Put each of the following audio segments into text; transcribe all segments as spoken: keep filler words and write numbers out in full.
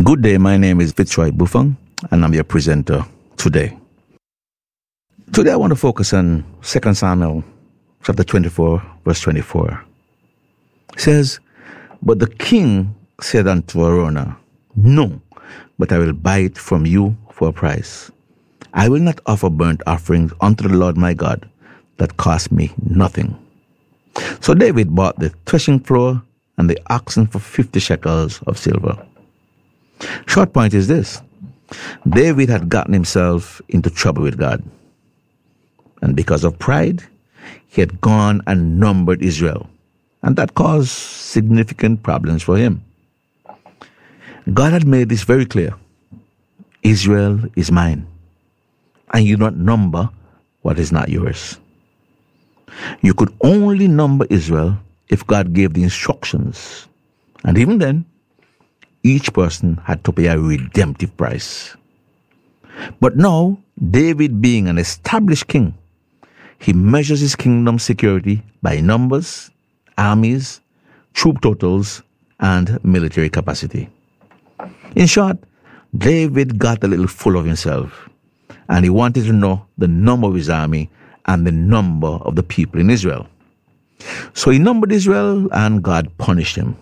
Good day, my name is Fitzroy Buffon, and I'm your presenter today. Today I want to focus on Second Samuel chapter twenty-four, verse twenty-four. It says, "But the king said unto Araunah, No, but I will buy it from you for a price. I will not offer burnt offerings unto the Lord my God that cost me nothing." So David bought the threshing floor and the oxen for fifty shekels of silver. Short point is this: David had gotten himself into trouble with God. And because of pride, he had gone and numbered Israel. And that caused significant problems for him. God had made this very clear. Israel is mine. And you do not number what is not yours. You could only number Israel if God gave the instructions. And even then, each person had to pay a redemptive price. But now, David being an established king, he measures his kingdom's security by numbers, armies, troop totals, and military capacity. In short, David got a little full of himself, and he wanted to know the number of his army and the number of the people in Israel. So he numbered Israel, and God punished him.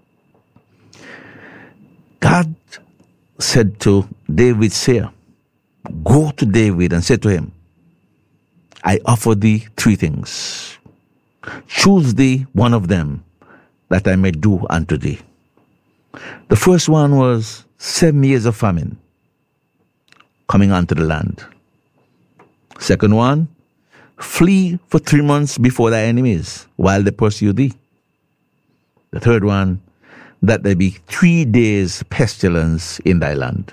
God said to David's seer, "Go to David and say to him, I offer thee three things. Choose thee one of them, that I may do unto thee." The first one was seven years of famine coming onto the land. Second one, flee for three months before thy enemies while they pursue thee. The third one, that there be three days pestilence in thy land.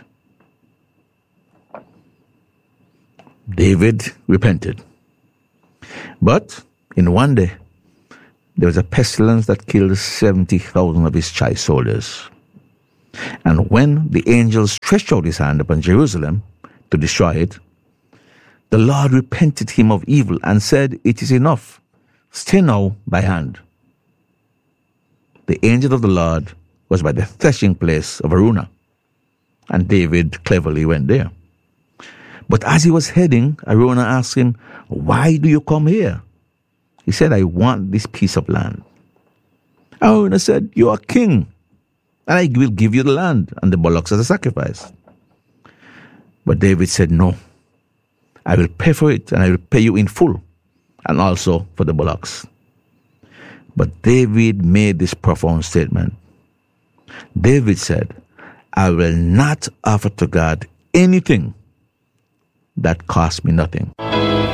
David repented. But in one day, there was a pestilence that killed seventy thousand of his choice soldiers. And when the angel stretched out his hand upon Jerusalem to destroy it, the Lord repented him of evil and said, "It is enough. Stay now thy hand." The angel of the Lord was by the threshing place of Araunah, and David cleverly went there. But as he was heading, Araunah asked him, "Why do you come here?" He said, "I want this piece of land." Araunah said, "You are king, and I will give you the land and the bullocks as a sacrifice." But David said, "No, I will pay for it, and I will pay you in full, and also for the bullocks." But David made this profound statement. David said, "I will not offer to God anything that costs me nothing."